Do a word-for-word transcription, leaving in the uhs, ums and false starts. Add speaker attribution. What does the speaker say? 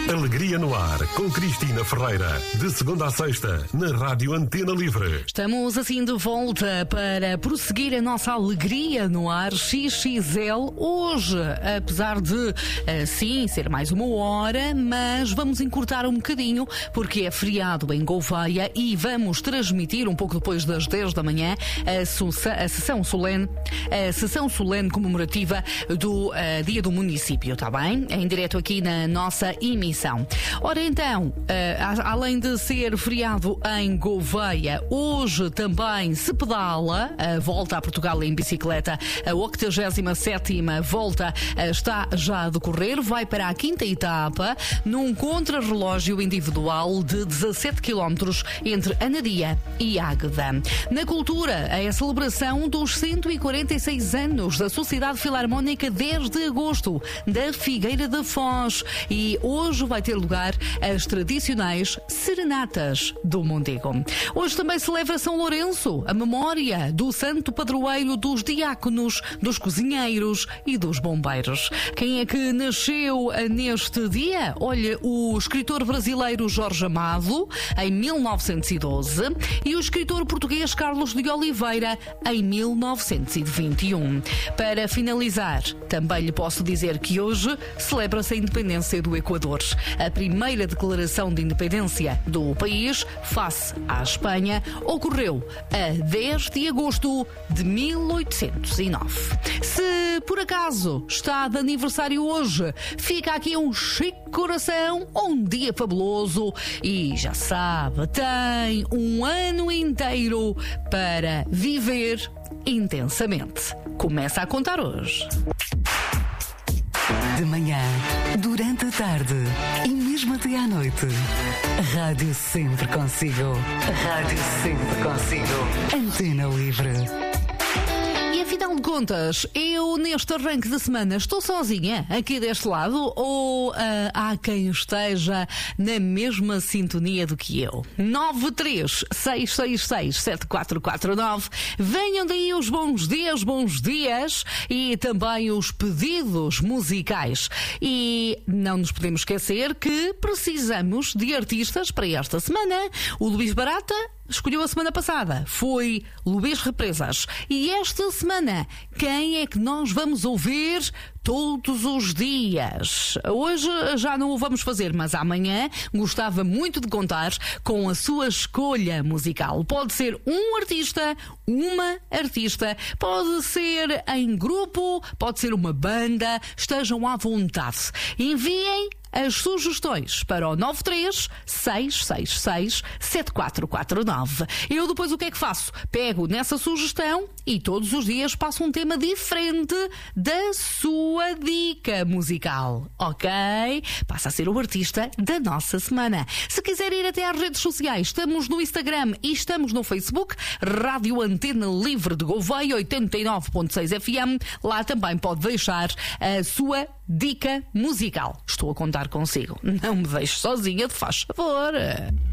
Speaker 1: Alegria no Ar, com Cristina Ferreira. De segunda a sexta, na Rádio Antena Livre.
Speaker 2: Estamos assim de volta para prosseguir a nossa Alegria no Ar X X L. Hoje, apesar de, sim, ser mais uma hora, mas vamos encurtar um bocadinho, porque é feriado em Gouveia e vamos transmitir, um pouco depois das dez da manhã, a, suça, a sessão solene, a sessão solene comemorativa do uh, Dia do Município, está bem? Em direto aqui na nossa emissão. Ora então, uh, além de ser feriado em Gouveia, hoje também se pedala a volta a Portugal em bicicleta. A octogésima sétima volta uh, está já a decorrer, vai para a quinta etapa, num contrarrelógio individual de dezassete quilómetros entre Anadia e Águeda. Na cultura, é a celebração dos cento e quarenta e seis anos da Sociedade Filarmónica dez de agosto, da Figueira da Foz, e hoje vai ter lugar as tradicionais serenatas do Mondego. Hoje também celebra São Lourenço, a memória do santo padroeiro dos diáconos, dos cozinheiros e dos bombeiros. Quem é que nasceu neste dia? Olha, o escritor brasileiro Jorge Amado, em mil novecentos e doze, e o escritor português Carlos de Oliveira, em mil novecentos e vinte e um. Para finalizar, também lhe posso dizer que hoje celebra-se a independência do Equador. A primeira declaração de independência do país, face à Espanha, ocorreu a dez de agosto de mil oitocentos e nove. Se por acaso está de aniversário hoje, fica aqui um chique coração, um dia fabuloso e já sabe, tem um ano inteiro para viver intensamente. Começa a contar hoje.
Speaker 3: De manhã, durante a tarde e mesmo até à noite. A rádio sempre consigo. A rádio sempre consigo. Antena Livre.
Speaker 2: E afinal de contas, eu neste arranque de semana estou sozinha aqui deste lado ou uh, há quem esteja na mesma sintonia do que eu? nove três seis seis seis sete quatro quatro nove. Venham daí os bons dias, bons dias e também os pedidos musicais. E não nos podemos esquecer que precisamos de artistas para esta semana. O Luís Barata escolheu a semana passada, foi Luís Represas. E esta semana, quem é que nós vamos ouvir todos os dias? Hoje já não o vamos fazer, mas amanhã gostava muito de contar com a sua escolha musical. Pode ser um artista, uma artista, pode ser em grupo, pode ser uma banda, estejam à vontade. Enviem as sugestões para o nove três seis seis seis sete quatro quatro nove. Eu depois o que é que faço? Pego nessa sugestão e todos os dias passo um tema diferente da sua dica musical, ok? Passa a ser o artista da nossa semana. Se quiser ir até às redes sociais, estamos no Instagram e estamos no Facebook, Rádio Antena Livre de Gouveia oitenta e nove ponto seis F M. Lá também pode deixar a sua dica musical. Estou a contar consigo. Não me deixe sozinha, faz favor.